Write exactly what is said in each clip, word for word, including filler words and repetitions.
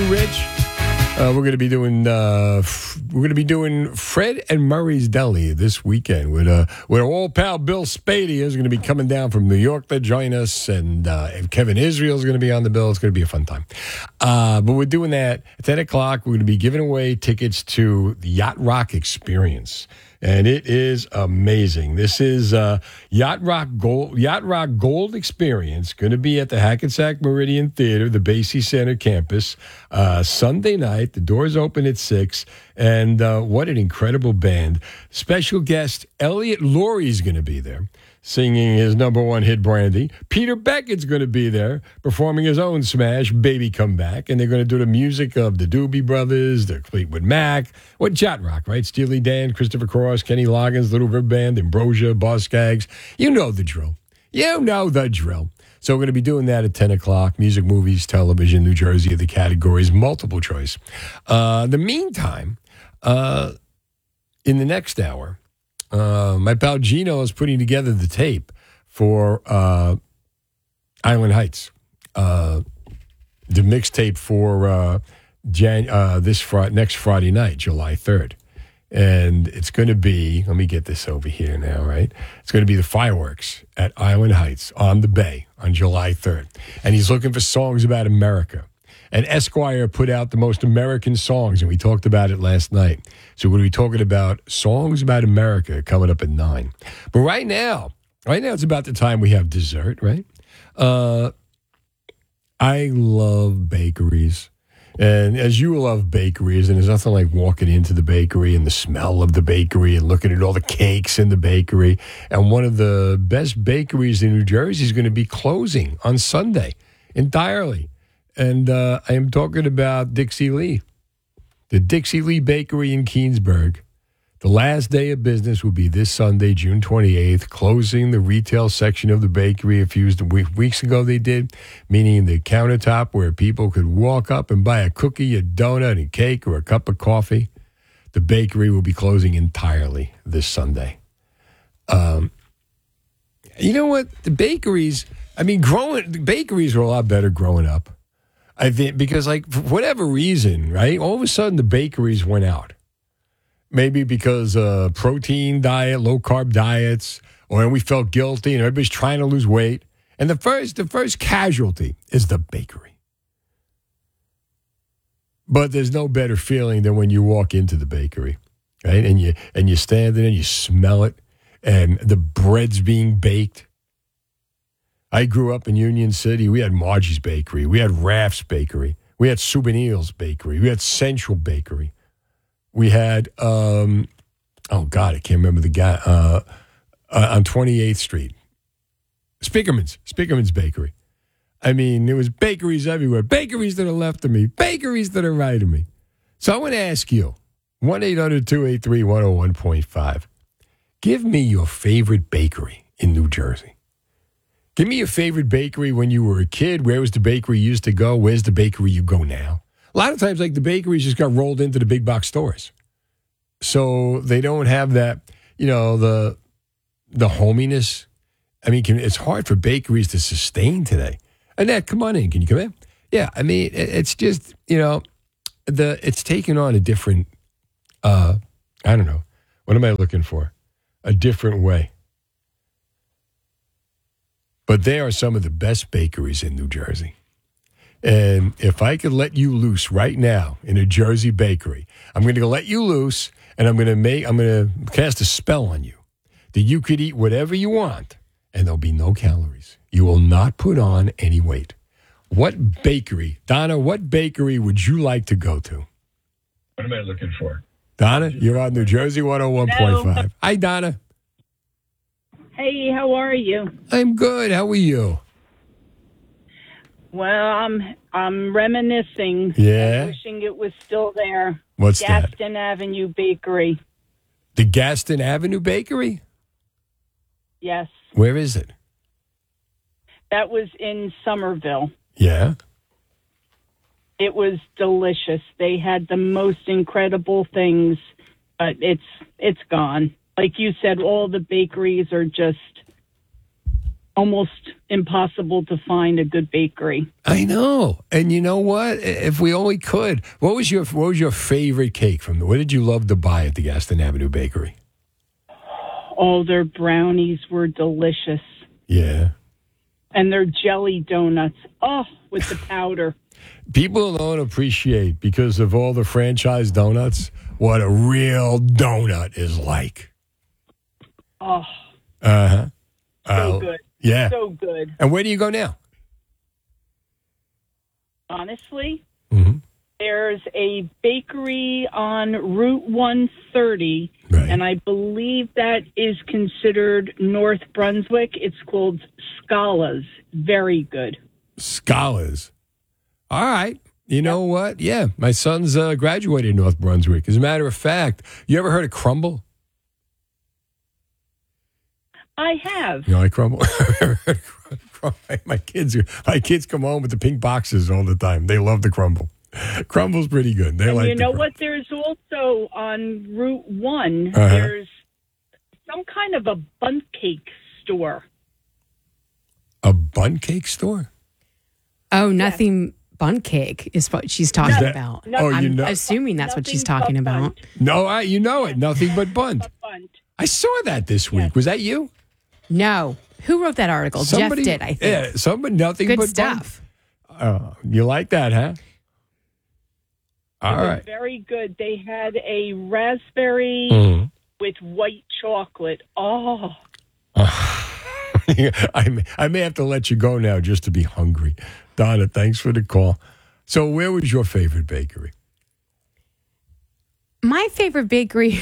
Rich. Uh, we're going to be doing uh, f- we're going to be doing Fred and Murray's Deli this weekend with uh, with our old pal Bill Spady is going to be coming down from New York to join us, and uh, and Kevin Israel is going to be on the bill. It's going to be a fun time. Uh, but we're doing that at ten o'clock. We're going to be giving away tickets to the Yacht Rock Experience. And it is amazing. This is uh, Yacht Rock Gold Yacht Rock Gold Experience, going to be at the Hackensack Meridian Theater, the Basie Center campus, uh, Sunday night. The doors open at six, and uh, what an incredible band! Special guest Elliot Laurie is going to be there, singing his number one hit, Brandy. Peter Beckett's going to be there, performing his own smash, Baby Come Back. And they're going to do the music of the Doobie Brothers, the Fleetwood Mac, what Yacht Rock, right? Steely Dan, Christopher Cross, Kenny Loggins, Little River Band, Ambrosia, Boss Skaggs. You know the drill. You know the drill. So we're going to be doing that at ten o'clock. Music, movies, television, New Jersey are the categories, multiple choice. Uh, in the meantime, uh, in the next hour, Uh, my pal Gino is putting together the tape for uh, Island Heights, uh, the mixtape for uh, Jan- uh, this fr- next Friday night, July third. And it's going to be, let me get this over here now, right? It's going to be the fireworks at Island Heights on the Bay on July third. And he's looking for songs about America. And Esquire put out the most American songs, and we talked about it last night. So we're going to be talking about songs about America coming up at nine. But right now, right now it's about the time we have dessert, right? Uh, I love bakeries. And as you love bakeries, and there's nothing like walking into the bakery and the smell of the bakery and looking at all the cakes in the bakery. And one of the best bakeries in New Jersey is going to be closing on Sunday entirely. And uh, I am talking about Dixie Lee, the Dixie Lee Bakery in Keensburg. The last day of business will be this Sunday, June twenty-eighth, closing the retail section of the bakery a few weeks ago they did, meaning the countertop where people could walk up and buy a cookie, a donut, a cake, or a cup of coffee. The bakery will be closing entirely this Sunday. Um, you know what? The bakeries, I mean, growing the bakeries were a lot better growing up. I think because, like, for whatever reason, right, all of a sudden the bakeries went out. Maybe because uh, protein diet, low-carb diets, or we felt guilty and everybody's trying to lose weight. And the first, the first casualty is the bakery. But there's no better feeling than when you walk into the bakery, right? And you, and you stand there and you smell it, and the bread's being baked. I grew up in Union City. We had Margie's Bakery. We had Raff's Bakery. We had Souvenirs Bakery. We had Central Bakery. We had, um, oh, God, I can't remember the guy, uh, uh, on twenty-eighth Street. Speakerman's, Speakerman's Bakery. I mean, there was bakeries everywhere. Bakeries to the left of me. Bakeries to the right of me. So I want to ask you, one eight hundred two eight three one oh one point five. Give me your favorite bakery in New Jersey. Give me your favorite bakery when you were a kid. Where was the bakery you used to go? Where's the bakery you go now? A lot of times, like, the bakeries just got rolled into the big box stores. So they don't have that, you know, the the hominess. I mean, can, it's hard for bakeries to sustain today. Annette, come on in. Can you come in? Yeah, I mean, it, it's just, you know, the it's taken on a different, uh, I don't know, what am I looking for? A different way. But they are some of the best bakeries in New Jersey. And if I could let you loose right now in a Jersey bakery, I'm going to let you loose, and I'm going to make, I'm going to cast a spell on you that you could eat whatever you want, and there'll be no calories. You will not put on any weight. What bakery, Donna, what bakery would you like to go to? What am I looking for? Donna, you're on New Jersey one oh one point five. Hi, Donna. Hey, how are you? I'm good. How are you? Well, I'm I'm reminiscing. Yeah? Wishing it was still there. What's that? Gaston Avenue Bakery. The Gaston Avenue Bakery? Yes. Where is it? That was in Somerville. Yeah? It was delicious. They had the most incredible things, but it's it's gone. Like you said, all the bakeries are just almost impossible to find a good bakery. I know. And you know what? If we only could, what was your what was your favorite cake from the? What did you love to buy at the Gaston Avenue Bakery? Oh, their brownies were delicious. Yeah. And their jelly donuts. Oh, with the powder. People don't appreciate, because of all the franchise donuts, what a real donut is like. Oh. Uh-huh. So uh, good. Yeah. So good. And where do you go now? Honestly, Mm-hmm. there's a bakery on Route one thirty, Right. and I believe that is considered North Brunswick. It's called Scala's. Very good. Scholars. All right. You know what? Yeah, my son's uh, graduated in North Brunswick. As a matter of fact, you ever heard of Crumble? I have. You know, I Crumble. my kids, my kids come home with the pink boxes all the time. They love the Crumble. Crumble's pretty good. They And like. you know the what? There's also on Route one, Uh-huh. there's some kind of a bun cake store. A bun cake store? Oh, nothing bun cake is what she's talking Is that- about. No- oh, you I'm know. assuming that's what she's Nothing talking but about. bunt. No, I, you know it. Nothing but bun. Bunt. I saw that this week. Yes. Was that you? No. Who wrote that article? Somebody Jeff did, I think. Yeah, somebody. Nothing Good but stuff. bun. Uh, you like that, huh? All It was right. very good. They had a raspberry Mhm. with white chocolate. Oh, I may, I may have to let you go now just to be hungry. Donna, thanks for the call. So, where was your favorite bakery? My favorite bakery,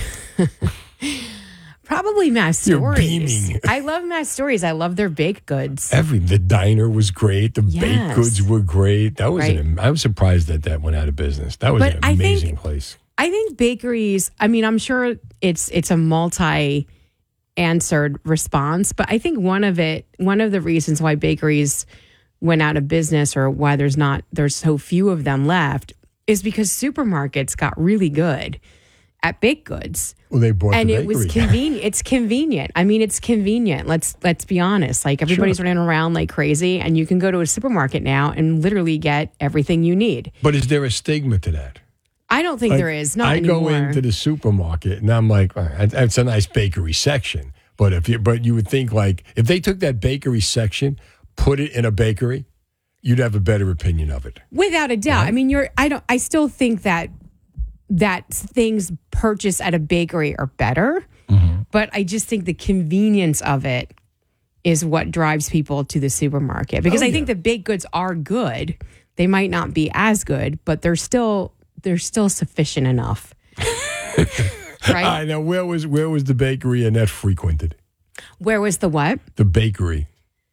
probably Mass You're Stories. beaming. I love Mass Stories. I love their baked goods. Every the diner was great. The baked Yes. goods were great. That was Right. an, I was surprised that that went out of business. That was But an I think- amazing place. I think bakeries, I mean, I'm sure it's it's a multi answered response, but I think one of it one of the reasons why bakeries went out of business, or why there's not there's so few of them left, is because supermarkets got really good at baked goods. Well, they bought And the it was bakery. convenient. It's convenient. I mean, it's convenient. Let's let's be honest. Like, everybody's running around like crazy, and you can go to a supermarket now and literally get everything you need. But is there a stigma to that? I don't think Like, there is. Not I anymore. go into the supermarket and I'm like, all right, it's a nice bakery section. But if you, but you would think, like, if they took that bakery section, put it in a bakery, you'd have a better opinion of it. Without a doubt. I mean, you're. I don't. I still think that that things purchased at a bakery are better, but I just think the convenience of it is what drives people to the supermarket. Because Oh, I think yeah. the baked goods are good. They might not be as good, but they're still they're still sufficient enough. Right? I know. Where was where was the bakery Annette frequented? Where was the what? The bakery.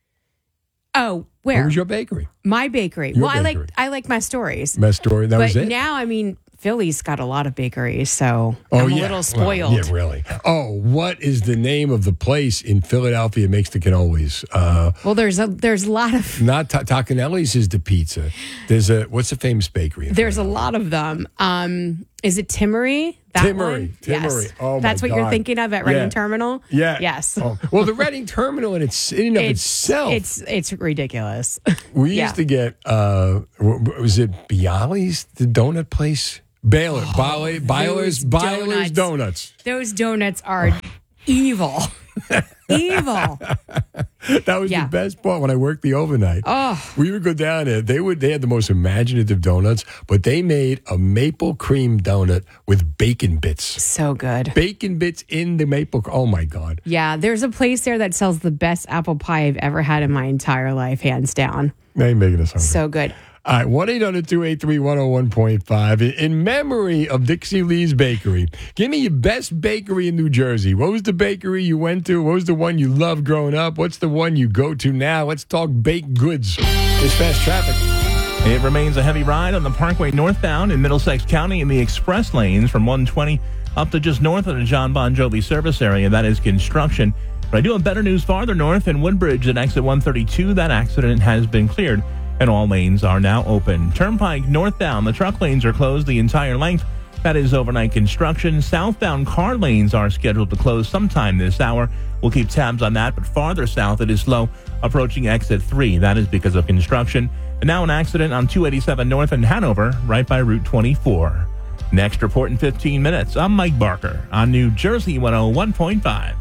Oh, Where where? was your bakery? My bakery. Your well, I bakery. like I like my stories. My story. That but was it. now, I mean, Philly's got a lot of bakeries, so Oh, I'm a yeah. little Well, spoiled. yeah, really. Oh, what is the name of the place in Philadelphia makes the cannolis? Uh, Well, there's a there's a lot of not Ta- Tacanelli's is the pizza. There's a what's the famous bakery? in there's a Philadelphia? lot of them. Um, is it Timmery? That Timmery, one? Timmery. Yes. Oh, my That's what you're God. thinking of at Reading Yeah. Terminal. Yeah. Yes. Oh, well, the Reading Terminal in, its, in and of It's itself. it's it's ridiculous. we yeah. used to get, uh, w- w- was it Bialy's, the donut place? Baylor, Baylor, Byler's, those Byler's donuts. Donuts. Those donuts are evil, evil. That was Yeah. the best part when I worked the overnight. Oh, We would go down there. They would. They had the most imaginative donuts, but they made a maple cream donut with bacon bits. so good. Bacon bits in the maple. Oh my God! Yeah, there's a place there that sells the best apple pie I've ever had in my entire life, hands down. Now you're making us hungry. So good. All right, one eight hundred two eight three one oh one point five. In memory of Dixie Lee's Bakery, give me your best bakery in New Jersey. What was the bakery you went to? What was the one you loved growing up? What's the one you go to now? Let's talk baked goods. It's fast traffic. It remains a heavy ride on the Parkway northbound in Middlesex County in the express lanes from one twenty up to just north of the John Bon Jovi service area. That is construction. But I do have better news farther north in Woodbridge at exit one thirty-two. That accident has been cleared and all lanes are now open. Turnpike northbound, the truck lanes are closed the entire length That is overnight construction. Southbound car lanes are scheduled to close sometime this hour. We'll keep tabs on that, but farther south it is slow, approaching exit three. That is because of construction. And now an accident on two eighty-seven North in Hanover, right by Route twenty-four. Next report in fifteen minutes. I'm Mike Barker on New Jersey one oh one point five.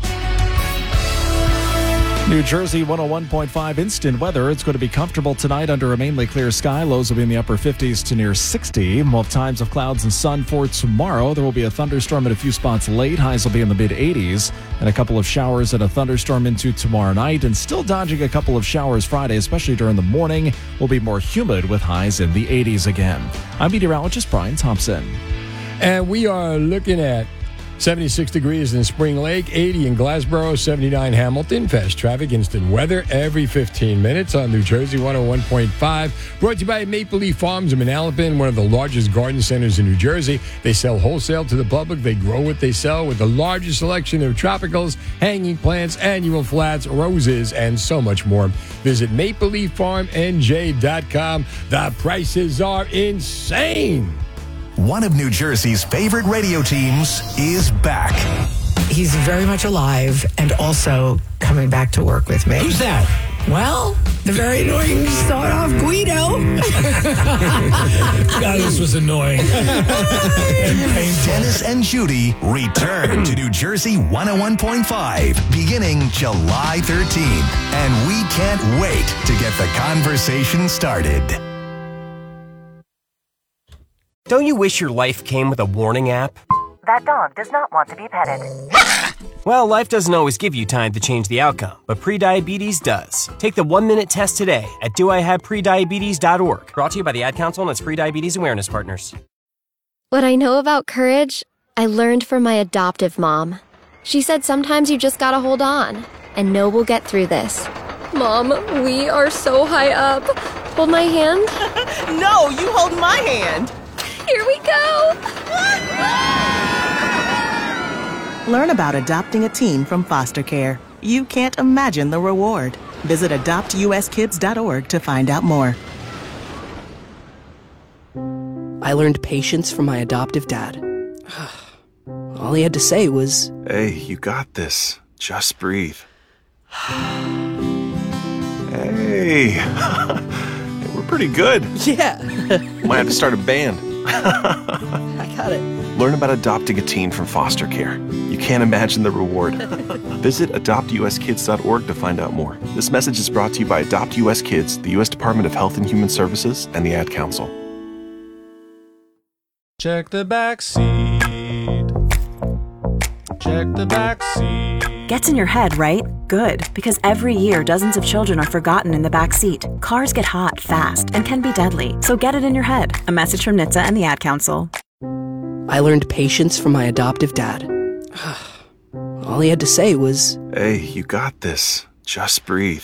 New Jersey one oh one point five instant weather. It's going to be comfortable tonight under a mainly clear sky. Lows will be in the upper fifties to near sixty. We'll have times of clouds and sun for tomorrow. There will be a thunderstorm at a few spots late. Highs will be in the mid eighties. And a couple of showers and a thunderstorm into tomorrow night. And still dodging a couple of showers Friday, especially during the morning. Will be more humid with highs in the eighties again. I'm meteorologist Brian Thompson. And we are looking at seventy-six degrees in Spring Lake, eighty in Glassboro, seventy-nine Hamilton. Fast traffic, instant weather every fifteen minutes on New Jersey one oh one point five. Brought to you by Maple Leaf Farms in Manalapan, one of the largest garden centers in New Jersey. They sell wholesale to the public. They grow what they sell with the largest selection of tropicals, hanging plants, annual flats, roses, and so much more. Visit maple leaf farm n j dot com. The prices are insane. One of New Jersey's favorite radio teams is back. He's very much alive and also coming back to work with me. Who's that? Well, the very annoying start off Guido. God, this was annoying. And painful. Dennis and Judy return to New Jersey one oh one point five beginning July thirteenth. And we can't wait to get the conversation started. Don't you wish your life came with a warning app? That dog does not want to be petted. Well, life doesn't always give you time to change the outcome, but prediabetes does. Take the one-minute test today at do I have prediabetes dot org. Brought to you by the Ad Council and its Prediabetes Awareness Partners. What I know about courage, I learned from my adoptive mom. She said sometimes you just gotta hold on and know we'll get through this. Mom, we are so high up. Hold my hand. No, you hold my hand. Here we go! Learn about adopting a teen from foster care. You can't imagine the reward. Visit adopt u s kids dot org to find out more. I learned patience from my adoptive dad. All he had to say was, "Hey, you got this. Just breathe." Hey, we're pretty good. Yeah. Might have to start a band. I got it. Learn about adopting a teen from foster care. You can't imagine the reward. Visit adopt u s kids dot org to find out more. This message is brought to you by Adopt U S Kids, the U S Department of Health and Human Services, and the Ad Council. Check the back seat. Check the back seat. Gets in your head, right? Good, because every year dozens of children are forgotten in the back seat. Cars get hot fast and can be deadly, so get it in your head. A message from N H T S A and the Ad Council. I learned patience from my adoptive dad. All he had to say was, "Hey, you got this. Just breathe."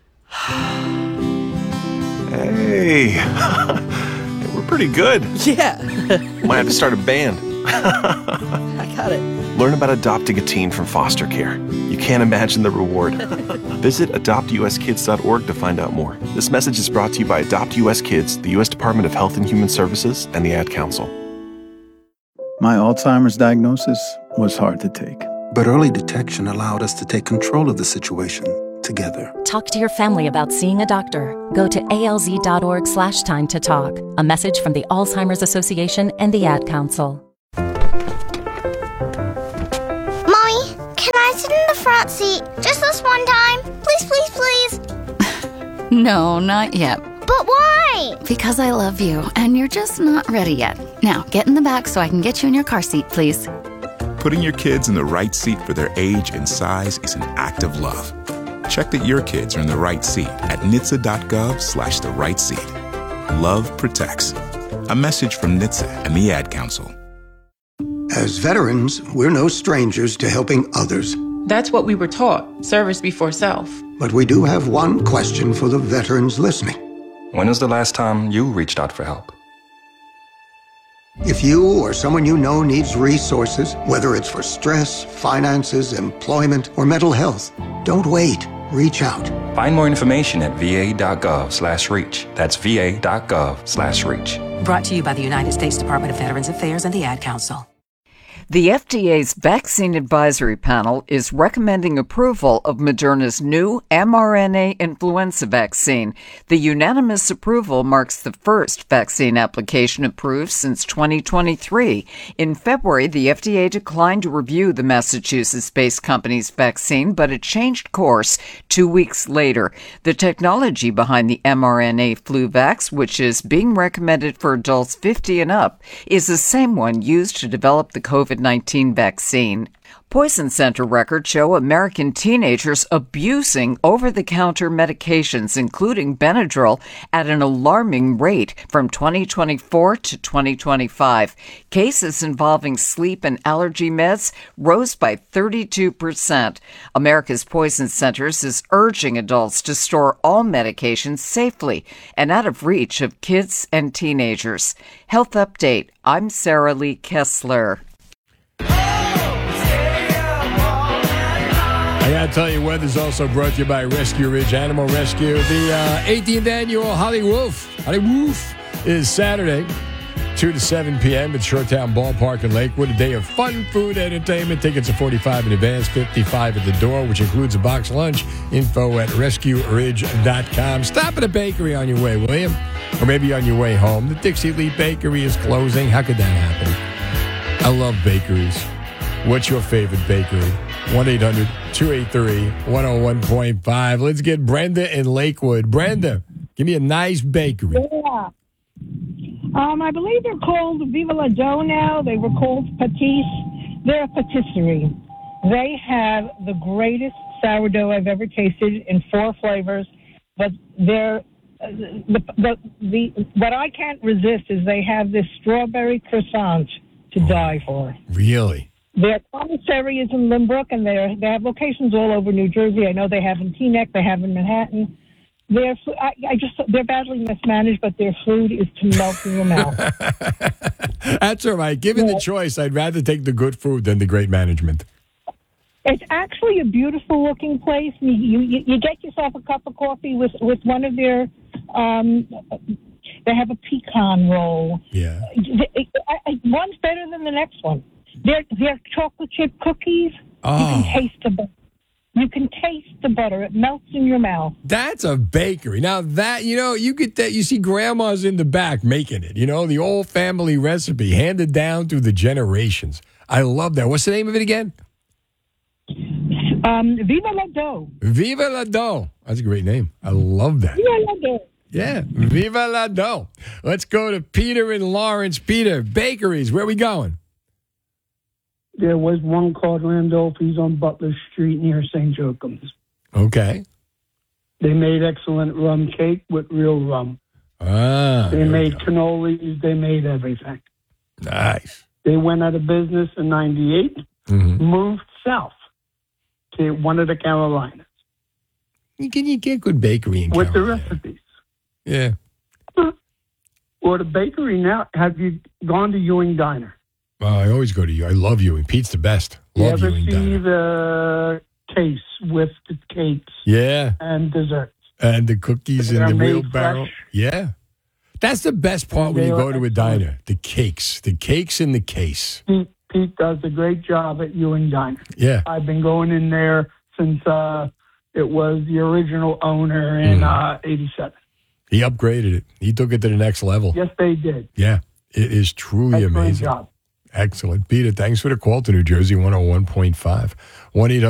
Hey, we're pretty good. Yeah. Might have to start a band. I got it. Learn about adopting a teen from foster care. You can't imagine the reward. Visit adopt u s kids dot org to find out more. This message is brought to you by Adopt U S Kids, the U S Department of Health and Human Services, and the Ad Council. My Alzheimer's diagnosis was hard to take. But early detection allowed us to take control of the situation together. Talk to your family about seeing a doctor. Go to A L Z dot org slash time to talk. A message from the Alzheimer's Association and the Ad Council. Mommy, can I sit in the front seat just this one time? Please, please, please. No, not yet. But why? Because I love you, and you're just not ready yet. Now, get in the back so I can get you in your car seat, please. Putting your kids in the right seat for their age and size is an act of love. Check that your kids are in the right seat at N H T S A dot gov slash the right seat. Love protects. A message from N H T S A and the Ad Council. As veterans, we're no strangers to helping others. That's what we were taught, service before self. But we do have one question for the veterans listening. When was the last time you reached out for help? If you or someone you know needs resources, whether it's for stress, finances, employment, or mental health, don't wait. Reach out. Find more information at va.gov slash reach. That's va.gov slash reach. Brought to you by the United States Department of Veterans Affairs and the Ad Council. The F D A's Vaccine Advisory Panel is recommending approval of Moderna's new mRNA influenza vaccine. The unanimous approval marks the first vaccine application approved since twenty twenty-three. In February, the F D A declined to review the Massachusetts-based company's vaccine, but it changed course two weeks later. The technology behind the mRNA FluVax, which is being recommended for adults fifty and up, is the same one used to develop the COVID nineteen vaccine. Poison Center records show American teenagers abusing over-the-counter medications, including Benadryl, at an alarming rate from twenty twenty-four to twenty twenty-five. Cases involving sleep and allergy meds rose by thirty-two percent. America's Poison Centers is urging adults to store all medications safely and out of reach of kids and teenagers. Health Update. I'm Sarah Lee Kessler. I gotta tell you, weather's also brought to you by Rescue Ridge Animal Rescue. The uh, eighteenth annual Holly Wolf, Holly Wolf is Saturday, two to seven p.m. at Shoretown Ballpark in Lakewood. A day of fun, food, entertainment. Tickets are forty-five in advance, fifty-five at the door, which includes a box lunch. Info at rescue ridge dot com. Stop at a bakery on your way, will you? Or maybe on your way home. The Dixie Lee Bakery is closing. How could that happen? I love bakeries. What's your favorite bakery? one eight hundred two eight three one oh one point five. Let's get Brenda in Lakewood. Brenda, give me a nice bakery. Yeah. Um, I believe they're called Viva La Dough now. They were called Patisse. They're a patisserie. They have the greatest sourdough I've ever tasted in four flavors, but they're uh, the, the, the what I can't resist is they have this strawberry croissant to die for. Really? Their commissary is in Limbrook, and they they have locations all over New Jersey. I know they have in Teaneck, they have in Manhattan. Their I, I just they're badly mismanaged, but their food is to melt in your mouth. That's all right. Given yeah. the choice, I'd rather take the good food than the great management. It's actually a beautiful looking place. You you, you get yourself a cup of coffee with with one of their. Um, they have a pecan roll. Yeah, one's better than the next one. They're, they're chocolate chip cookies. Oh. You can taste the butter. You can taste the butter. It melts in your mouth. That's a bakery. Now that, you know, you get that, you see grandmas in the back making it, you know, the old family recipe handed down through the generations. I love that. What's the name of it again? Um, Viva La Dough. Viva La Dough. That's a great name. I love that. Viva La Dough. Yeah, Viva La Dough. Let's go to Peter in Lawrence. Peter, bakeries, where are we going? There was one called Randolphi's on Butler Street near Saint Joachim's. Okay. They made excellent rum cake with real rum. Ah. They made cannolis. They made everything. Nice. They went out of business in ninety-eight, mm-hmm. moved south to one of the Carolinas. You can you get good bakery in with Carolina. the recipes. Yeah. Or the bakery now. Have you gone to Ewing Diner? Uh, I always go to you. I love Ewing. Pete's the best. Love you ever Ewing see Diner. the case with the cakes? Yeah. And desserts. And the cookies They in are the made wheelbarrow. fresh. Yeah. That's the best part when They you are go to a excellent. diner. The cakes. The cakes in the case. Pete, Pete does a great job at Ewing Diner. Yeah. I've been going in there since uh, it was the original owner in Mm. uh, eighty-seven. He upgraded it. He took it to the next level. Yes, they did. Yeah. It is truly Excellent amazing. job. Excellent. Peter, thanks for the call to New Jersey one oh one point five. one eight hundred